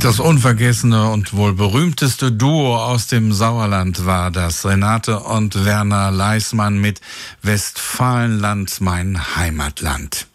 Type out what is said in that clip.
Das unvergessene und wohl berühmteste Duo aus dem Sauerland war das. Renate und Werner Leismann mit Westfalenland, mein Heimatland.